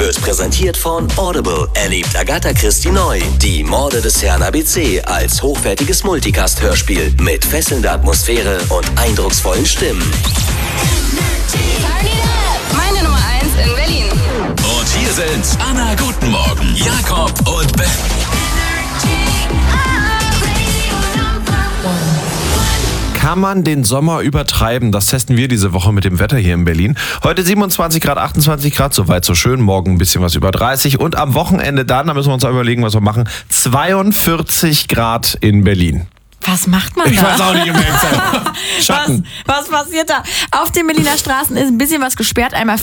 wird präsentiert von Audible. Erlebt Agatha Christie neu. Die Morde des Herrn ABC als hochwertiges Multicast-Hörspiel mit fesselnder Atmosphäre und eindrucksvollen Stimmen. Meine Nummer 1 in Berlin. Und hier sind Anna Guten Morgen, Jakob und Ben. Kann man den Sommer übertreiben? Das testen wir diese Woche mit dem Wetter hier in Berlin. Heute 27 Grad, 28 Grad, soweit so schön. Morgen ein bisschen was über 30. Und am Wochenende dann, da müssen wir uns überlegen, was wir machen, 42 Grad in Berlin. Was macht man da? Ich weiß auch nicht, im Schatten. Was passiert da? Auf den Berliner Straßen ist ein bisschen was gesperrt. Einmal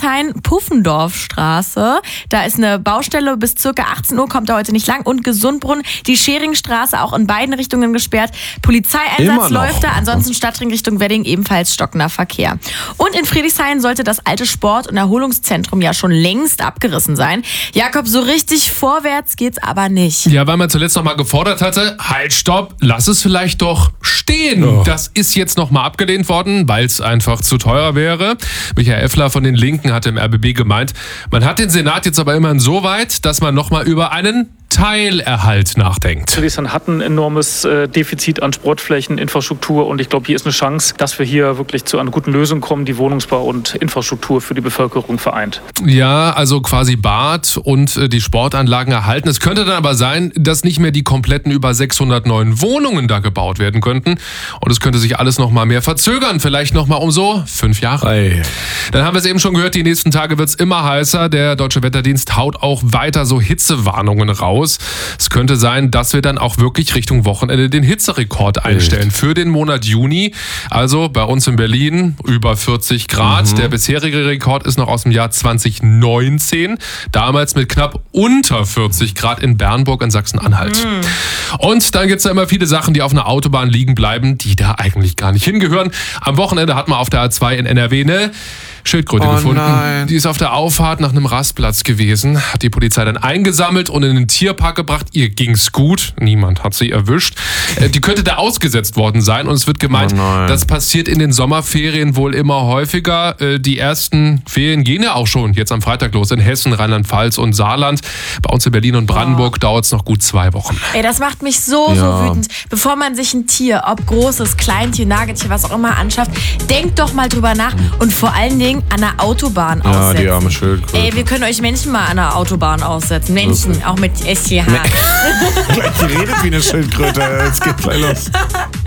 Friedrichshain-Puffendorfstraße. Da ist eine Baustelle. Bis circa 18 Uhr kommt da heute nicht lang. Und Gesundbrunnen, die Scheringstraße auch in beiden Richtungen gesperrt. Polizeieinsatz läuft da. Ansonsten Stadtring Richtung Wedding ebenfalls stockender Verkehr. Und in Friedrichshain sollte das alte Sport- und Erholungszentrum ja schon längst abgerissen sein. Jakob, so richtig vorwärts geht's aber nicht. Ja, weil man zuletzt noch mal gefordert hatte, halt, stopp, lass es vielleicht doch stehen. Oh. Das ist jetzt nochmal abgelehnt worden, weil es einfach zu teuer wäre. Michael Effler von den Linken hatte im RBB gemeint, man hat den Senat jetzt aber immerhin so weit, dass man nochmal über einen Teilerhalt nachdenkt. Friedrichshain hat ein enormes Defizit an Sportflächen, Infrastruktur und ich glaube, hier ist eine Chance, dass wir hier wirklich zu einer guten Lösung kommen, die Wohnungsbau und Infrastruktur für die Bevölkerung vereint. Ja, also quasi Bad und die Sportanlagen erhalten. Es könnte dann aber sein, dass nicht mehr die kompletten über 600 neuen Wohnungen da gebaut werden könnten und es könnte sich alles noch mal mehr verzögern, vielleicht noch mal um so 5 Jahre. Ei. Dann haben wir es eben schon gehört, die nächsten Tage wird es immer heißer. Der Deutsche Wetterdienst haut auch weiter so Hitzewarnungen raus. Es könnte sein, dass wir dann auch wirklich Richtung Wochenende den Hitzerekord einstellen für den Monat Juni. Also bei uns in Berlin über 40 Grad. Der bisherige Rekord ist noch aus dem Jahr 2019. Damals mit knapp unter 40 Grad in Bernburg in Sachsen-Anhalt. Und dann gibt es da immer viele Sachen, die auf einer Autobahn liegen bleiben, die da eigentlich gar nicht hingehören. Am Wochenende hat man auf der A2 in NRW eine Schildkröte gefunden. Nein. Die ist auf der Auffahrt nach einem Rastplatz gewesen. Hat die Polizei dann eingesammelt und in den Tierpark gebracht. Ihr ging's gut. Niemand hat sie erwischt. Die könnte da ausgesetzt worden sein. Und es wird gemeint, das passiert in den Sommerferien wohl immer häufiger. Die ersten Ferien gehen ja auch schon jetzt am Freitag los in Hessen, Rheinland-Pfalz und Saarland. Bei uns in Berlin und Brandenburg dauert es noch gut 2 Wochen. Ey, das macht mich so wütend. Bevor man sich ein Tier, ob großes, Kleintier, Nagetier, was auch immer anschafft, denkt doch mal drüber nach und vor allen Dingen an der Autobahn aussetzen. Ja, die arme Schildkröte. Ey, wir können euch Menschen mal an der Autobahn aussetzen. Menschen, auch mit SCH. Gleich redet wie eine Schildkröte. Jetzt geht's gleich los.